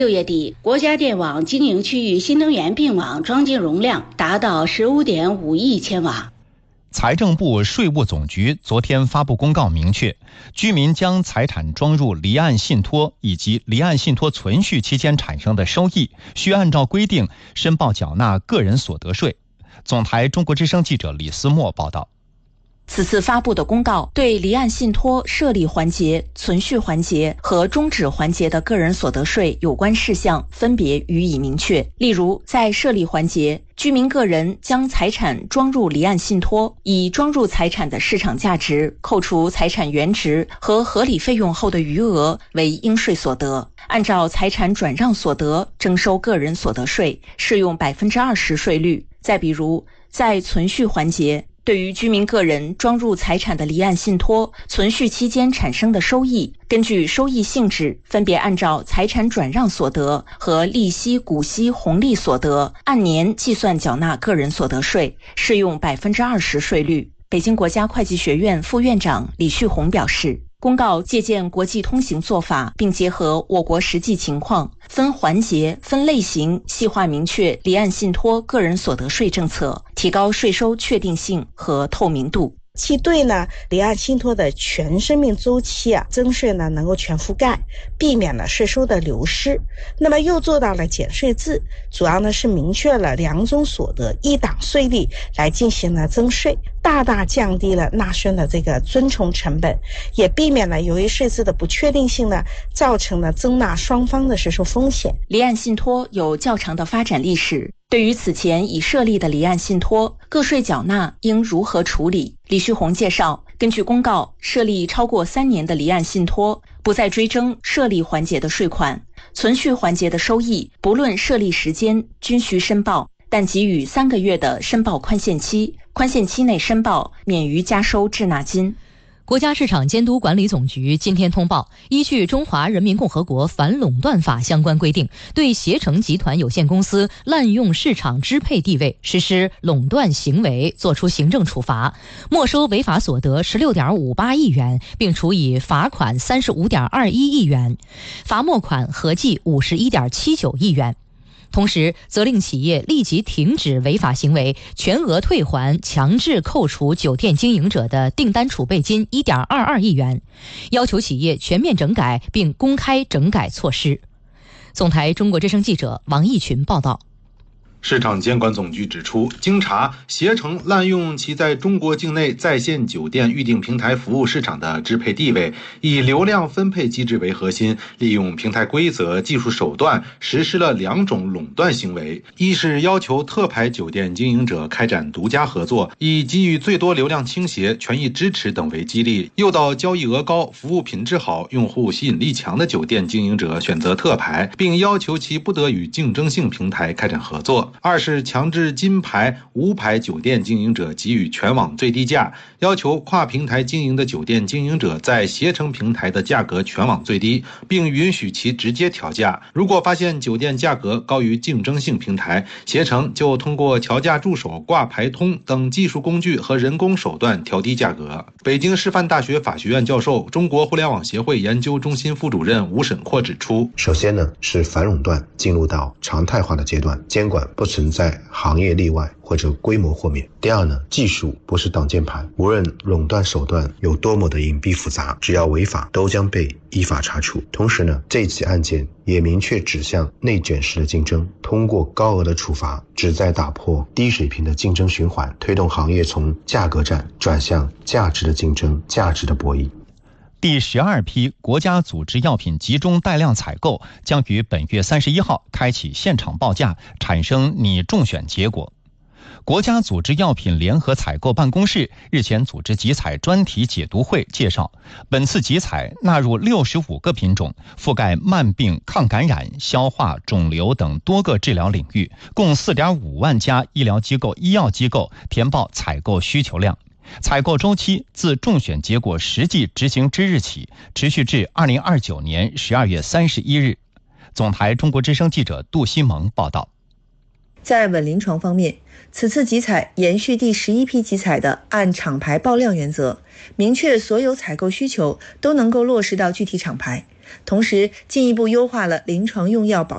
6月底，国家电网经营区域新能源并网装机容量达到15.5亿千瓦。 财政部、税务总局昨天发布公告，明确居民将财产装入离岸信托以及离岸信托存续期间产生的收益，需按照规定申报缴纳个人所得税。总台中国之声记者李思墨报道。 此次发布的公告对离岸信托设立环节、存续环节和终止环节的个人所得税有关事项分别予以明确。例如，在设立环节，居民个人将财产装入离岸信托，以装入财产的市场价值扣除财产原值和合理费用后的余额为应税所得，按照财产转让所得征收个人所得税，适用20%税率。再比如，在存续环节，对于居民个人装入财产的离岸信托存续期间产生的收益，根据收益性质，分别按照财产转让所得和利息、股息、红利所得按年计算缴纳个人所得税，适用20%税率。北京国家会计学院副院长李旭红表示，公告借鉴国际通行做法，并结合我国实际情况，分环节、分类型细化明确离岸信托个人所得税政策，提高税收确定性和透明度。 其对呢离岸信托的全生命周期征税呢能够全覆盖，避免了税收的流失。那么又做到了减税制，主要呢是明确了2种所得一档税率来进行了征税，大大降低了纳税的这个遵从成本，也避免了由于税制的不确定性呢造成了征纳双方的税收风险。 离岸信托有较长的发展历史，对于此前已设立的离岸信托，个税缴纳应如何处理？李旭红介绍，根据公告，设立超过3年的离岸信托，不再追征设立环节的税款，存续环节的收益，不论设立时间均需申报，但给予3个月的申报宽限期，宽限期内申报免于加收滞纳金。 国家市场监督管理总局今天通报，依据《中华人民共和国反垄断法》相关规定，对携程集团有限公司滥用市场支配地位实施垄断行为作出行政处罚，没收违法所得16.58亿元，并处以罚款35.21亿元，罚没款合计51.79亿元。同时，责令企业立即停止违法行为，全额退还强制扣除酒店经营者的订单储备金1.22亿元，要求企业全面整改并公开整改措施。总台中国之声记者王义群报道。 市场监管总局指出，经查，携程滥用其在中国境内在线酒店预订平台服务市场的支配地位，以流量分配机制为核心，利用平台规则、技术手段，实施了2种垄断行为：一是要求特牌酒店经营者开展独家合作，以给予最多流量倾斜、权益支持等为激励，诱导交易额高、服务品质好、用户吸引力强的酒店经营者选择特牌，并要求其不得与竞争性平台开展合作。2是强制金牌、无牌酒店经营者给予全网最低价，要求跨平台经营的酒店经营者在携程平台的价格全网最低，并允许其直接调价。如果发现酒店价格高于竞争性平台，携程就通过调价助手、挂牌通等技术工具和人工手段调低价格。北京师范大学法学院教授、中国互联网协会研究中心副主任吴沈阔指出， 首先呢，是反垄断进入到常态化的阶段，监管不存在行业例外或者规模豁免。第二呢，技术不是挡箭牌，无论垄断手段有多么的隐蔽复杂，只要违法都将被依法查处。同时呢，这起案件也明确指向内卷式的竞争，通过高额的处罚旨在打破低水平的竞争循环，推动行业从价格战转向价值的竞争、价值的博弈。 第12批国家组织药品集中带量采购将于本月31号开启现场报价，产生拟中选结果。国家组织药品联合采购办公室日前组织集采专题解读会，介绍本次集采纳入65个品种，覆盖慢病、抗感染、消化、肿瘤等多个治疗领域，共4.5万家医疗机构、医药机构填报采购需求量。采购周期自中选结果实际执行之日起，持续至2029年12月31日。总台中国之声记者杜西蒙报道。 在稳临床方面，此次集采延续第11批集采的按厂牌报量原则，明确所有采购需求都能够落实到具体厂牌，同时进一步优化了临床用药保